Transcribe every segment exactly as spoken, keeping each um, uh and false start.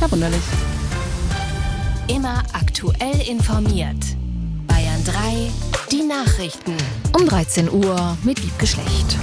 verwunderlich. Immer aktuell informiert. Bayern drei, die Nachrichten. Um dreizehn Uhr mit Wiebke Schlecht.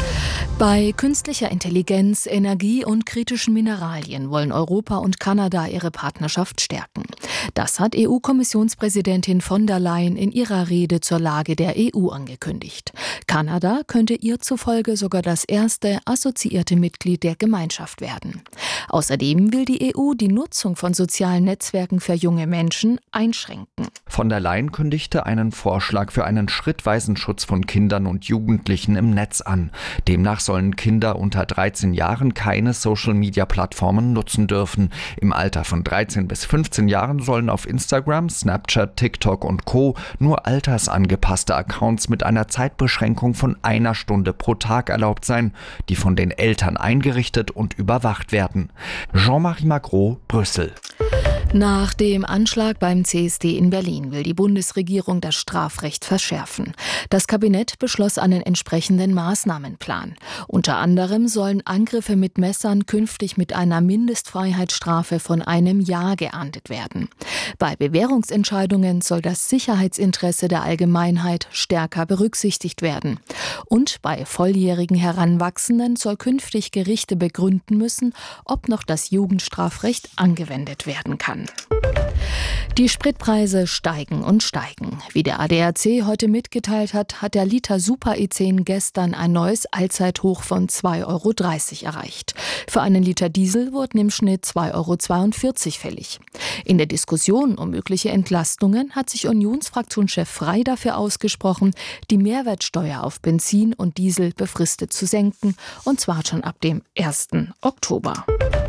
Bei künstlicher Intelligenz, Energie und kritischen Mineralien wollen Europa und Kanada ihre Partnerschaft stärken. Das hat E U-Kommissionspräsidentin von der Leyen in ihrer Rede zur Lage der E U angekündigt. Kanada könnte ihr zufolge sogar das erste assoziierte Mitglied der Gemeinschaft werden. Außerdem will die E U die Nutzung von sozialen Netzwerken für junge Menschen einschränken. Von der Leyen kündigte einen Vorschlag für einen schrittweisen Schutz von Kindern und Jugendlichen im Netz an. Demnach sollen Kinder unter dreizehn Jahren keine Social-Media-Plattformen nutzen dürfen. Im Alter von dreizehn bis fünfzehn Jahren sollen auf Instagram, Snapchat, TikTok und Co. nur altersangepasste Accounts mit einer Zeitbeschränkung von einer Stunde pro Tag erlaubt sein, die von den Eltern eingerichtet und überwacht werden. Jean-Marie Magro, Brüssel. Nach dem Anschlag beim C S D in Berlin will die Bundesregierung das Strafrecht verschärfen. Das Kabinett beschloss einen entsprechenden Maßnahmenplan. Unter anderem sollen Angriffe mit Messern künftig mit einer Mindestfreiheitsstrafe von einem Jahr geahndet werden. Bei Bewährungsentscheidungen soll das Sicherheitsinteresse der Allgemeinheit stärker berücksichtigt werden. Und bei volljährigen Heranwachsenden soll künftig Gerichte begründen müssen, ob noch das Jugendstrafrecht angewendet werden kann. Die Spritpreise steigen und steigen. Wie der A D A C heute mitgeteilt hat, hat der Liter Super E zehn gestern ein neues Allzeithoch von zwei Euro dreißig erreicht. Für einen Liter Diesel wurden im Schnitt zwei Euro zweiundvierzig fällig. In der Diskussion um mögliche Entlastungen hat sich Unionsfraktionschef Frey dafür ausgesprochen, die Mehrwertsteuer auf Benzin und Diesel befristet zu senken, und zwar schon ab dem ersten Oktober.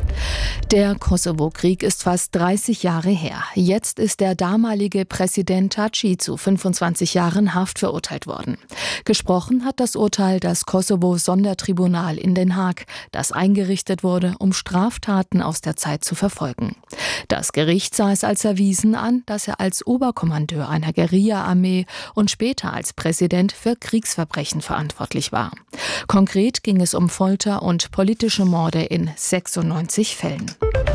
Der Kosovo-Krieg ist fast dreißig Jahre her. Jetzt ist der damalige Präsident Thaci zu fünfundzwanzig Jahren Haft verurteilt worden. Gesprochen hat das Urteil das Kosovo-Sondertribunal in Den Haag, das eingerichtet wurde, um Straftaten aus der Zeit zu verfolgen. Das Gericht sah es als erwiesen an, dass er als Oberkommandeur einer Guerilla-Armee und später als Präsident für Kriegsverbrechen verantwortlich war. Konkret ging es um Folter und politische Morde in sechsundneunzig Fällen.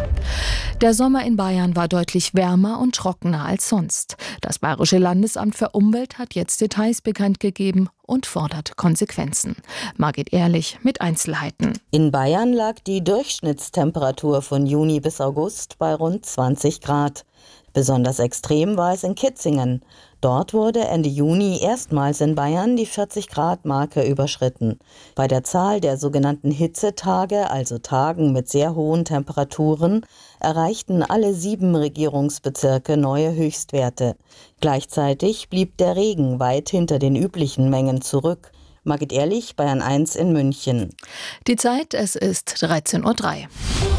Der Sommer in Bayern war deutlich wärmer und trockener als sonst. Das Bayerische Landesamt für Umwelt hat jetzt Details bekannt gegeben und fordert Konsequenzen. Margit Ehrlich mit Einzelheiten. In Bayern lag die Durchschnittstemperatur von Juni bis August bei rund zwanzig Grad. Besonders extrem war es in Kitzingen. Dort wurde Ende Juni erstmals in Bayern die vierzig-Grad-Marke überschritten. Bei der Zahl der sogenannten Hitzetage, also Tagen mit sehr hohen Temperaturen, erreichten alle sieben Regierungsbezirke neue Höchstwerte. Gleichzeitig blieb der Regen weit hinter den üblichen Mengen zurück. Margit Ehrlich, Bayern eins in München. Die Zeit, es ist dreizehn Uhr drei.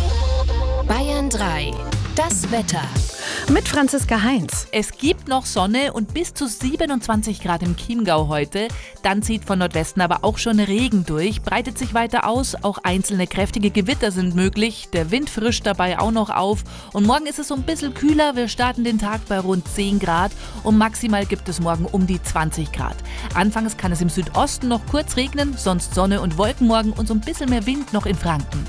Bayern drei, das Wetter. Mit Franziska Heinz. Es gibt noch Sonne und bis zu siebenundzwanzig Grad im Chiemgau heute. Dann zieht von Nordwesten aber auch schon Regen durch, breitet sich weiter aus. Auch einzelne kräftige Gewitter sind möglich. Der Wind frischt dabei auch noch auf. Und morgen ist es so ein bisschen kühler. Wir starten den Tag bei rund zehn Grad und maximal gibt es morgen um die zwanzig Grad. Anfangs kann es im Südosten noch kurz regnen, sonst Sonne und Wolken morgen und so ein bisschen mehr Wind noch in Franken.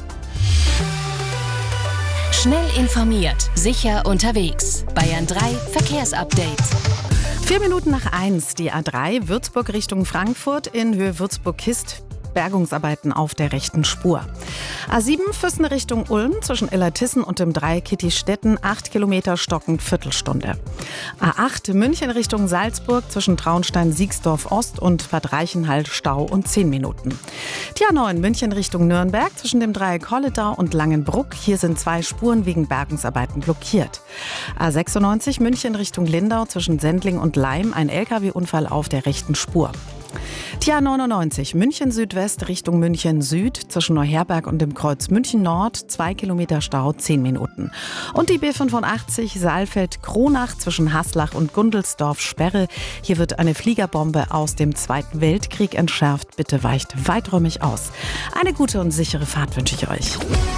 Schnell informiert, sicher unterwegs. Bayern drei Verkehrsupdate. Vier Minuten nach eins, die A drei, Würzburg Richtung Frankfurt in Höhe Würzburg-Kist. Bergungsarbeiten auf der rechten Spur. A sieben, Füssen Richtung Ulm zwischen Illertissen und dem Dreieck Kittistetten, acht Kilometer stockend Viertelstunde. A acht, München Richtung Salzburg zwischen Traunstein-Siegsdorf-Ost und Bad Reichenhall Stau und zehn Minuten. Die A neun, München Richtung Nürnberg zwischen dem Dreieck Holledau und Langenbruck. Hier sind zwei Spuren wegen Bergungsarbeiten blockiert. A sechsundneunzig, München Richtung Lindau zwischen Sendling und Leim, ein L K W-Unfall auf der rechten Spur. Die A neunundneunzig, München Südwest Richtung München Süd zwischen Neuherberg und dem Kreuz München Nord, zwei Kilometer Stau, zehn Minuten. Und die B fünfundachtzig, Saalfeld-Kronach zwischen Haslach und Gundelsdorf Sperre. Hier wird eine Fliegerbombe aus dem Zweiten Weltkrieg entschärft. Bitte weicht weiträumig aus. Eine gute und sichere Fahrt wünsche ich euch.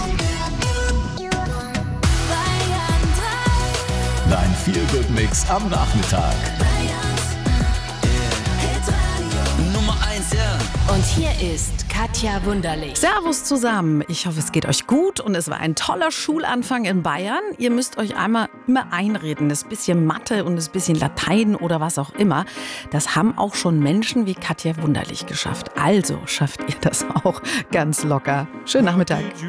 Dein Feel-Good-Mix am Nachmittag. Nummer eins, ja. Und hier ist Katja Wunderlich. Servus zusammen. Ich hoffe, es geht euch gut und es war ein toller Schulanfang in Bayern. Ihr müsst euch einmal immer einreden, das bisschen Mathe und das bisschen Latein oder was auch immer, das haben auch schon Menschen wie Katja Wunderlich geschafft. Also schafft ihr das auch ganz locker. Schönen Nachmittag.